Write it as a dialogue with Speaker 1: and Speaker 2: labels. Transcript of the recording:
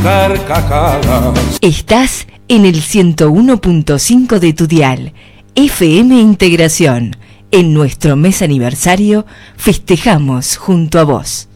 Speaker 1: carcajadas.
Speaker 2: Estás en el 101.5 de tu dial, FM Integración. En nuestro mes aniversario festejamos junto a vos.